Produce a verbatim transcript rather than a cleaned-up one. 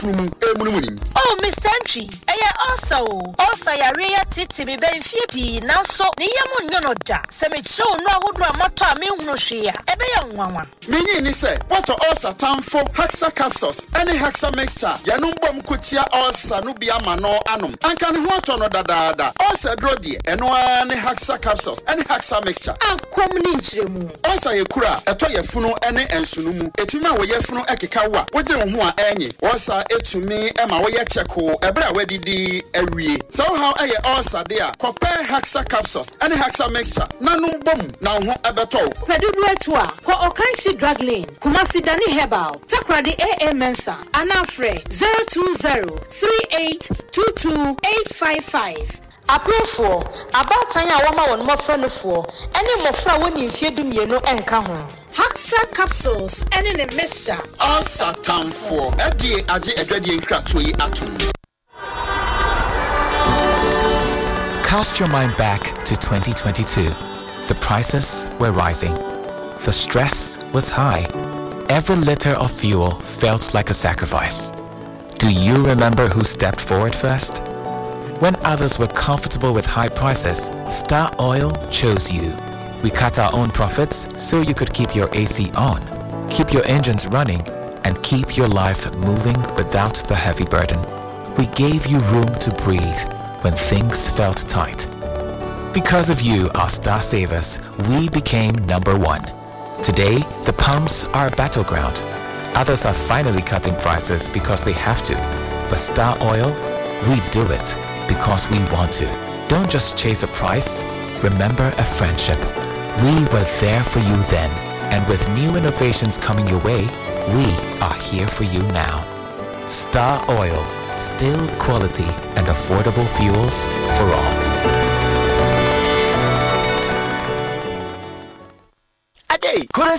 funum emunumuni. Oh, Mister Entry, eya also. Also ya reya titi be ben fiepi na so ni yamu nyono da. Se me show no ahodo amato a me hunu hwea. Ebe ya nwanwa. Menyi ni se, wato ulcer tamfo Hexa capsules, any Hexa mixture. Yanum bom kutia ulcer no bia ma no anom. Anka ne ho ato no dadaada. Ulcer dro die, eno ani Hexa capsules, any Hexa mixture. Ankom ni nchiremu. Ulcer ye kura, eto ye funu ene ensunu mu. Etumi a wo ye funu ekeka wo a, wo gye wo ho a enyi. Ulcer etumi ema wo ye cheko, ebre a wedidi ewie. So how eye ulcer de a, kope Hexa capsules, any Hexa mixture. Nanum bom na ho ebeto. Pedudu etu a, ko Okanshi Drug Lane, Kumasi Dani Herbal, Takradi A A Mensa, Anafre zero two zero three eight two two eight five five. Aprofo, about Tanya Wama on Mofranofo, any Mofra when you fear do you know and come home. Hexa capsules, and in a mixture. Ulcer tamfo, Edi Aji Edwedi Nkratui atum. Cast your mind back to twenty twenty-two. The prices were rising. The stress was high. Every liter of fuel felt like a sacrifice. Do you remember who stepped forward first? When others were comfortable with high prices, Star Oil chose you. We cut our own profits so you could keep your A C on, keep your engines running, and keep your life moving without the heavy burden. We gave you room to breathe when things felt tight. Because of you, our Star Savers, we became number one. Today, the pumps are a battleground. Others are finally cutting prices because they have to. But Star Oil, we do it because we want to. Don't just chase a price, remember a friendship. We were there for you then, and with new innovations coming your way, we are here for you now. Star Oil, still quality and affordable fuels for all. Currency